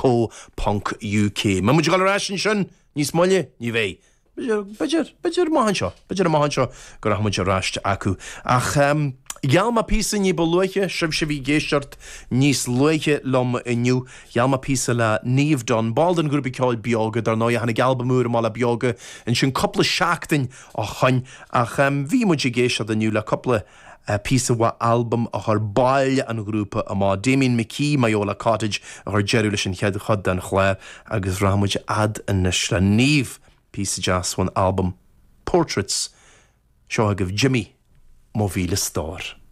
Co.uk. Ma muid gal rashin sin níos molle ní bhéh. Beidir mahan seo gur a muid rast acu. Ach Gealma písa ní bo luiche, sib se bhí géisteart níos luiche lom inniu. Gealma písa le níomh don baldan grúpa ceáil beaga dar ná hanna galba múra má le beaga in sin coppla seachtain a chain ach bhí muid géisteart inniu le coppla písa wa album a chuir bail an grúpa a má Damien McKee Mayola Cottage a chuir jeú leis an chead chud den chlé agus rámuid ad inis le níomh písa jazz one album Portraits seo a goh Jimmy Mo bhíle Star.